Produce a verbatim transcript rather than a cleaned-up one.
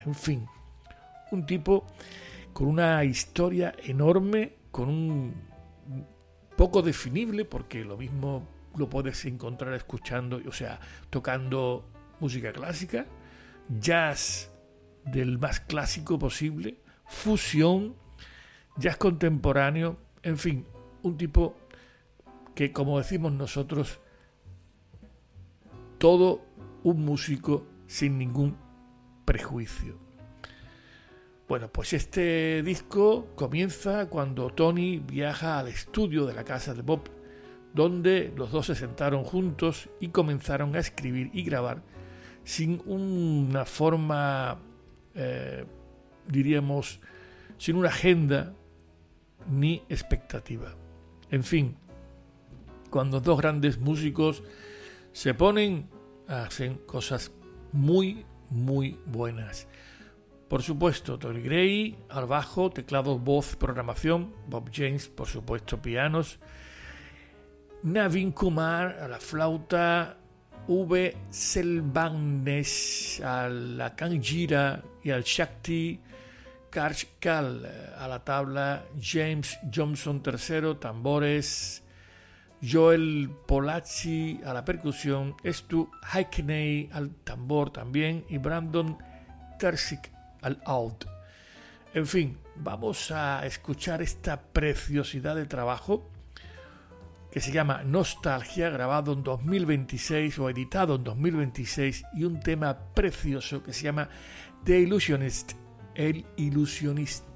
En fin, un tipo con una historia enorme, con un poco definible, porque lo mismo lo puedes encontrar escuchando, o sea, tocando música clásica, jazz del más clásico posible, fusión, jazz contemporáneo, en fin, un tipo que, como decimos nosotros, todo un músico sin ningún prejuicio. Bueno, pues este disco comienza cuando Tony viaja al estudio de la casa de Bob, donde los dos se sentaron juntos y comenzaron a escribir y grabar sin una forma, eh, diríamos, sin una agenda ni expectativa. En fin, cuando dos grandes músicos se ponen, hacen cosas muy, muy buenas. Por supuesto, Tony Gray al bajo, teclados, voz, programación, Bob James, por supuesto, pianos, Navin Kumar a la flauta, V. Selvanes a la kanjira y al shakti, Karsh Kal a la tabla, James Johnson tercero, tambores, Joel Polacci a la percusión, Stu Hackney al tambor también y Brandon Terzik al out. En fin, vamos a escuchar esta preciosidad de trabajo que se llama Nostalgia, grabado en dos mil veintiséis o editado en dos mil veintiséis, y un tema precioso que se llama The Illusionist, el ilusionista.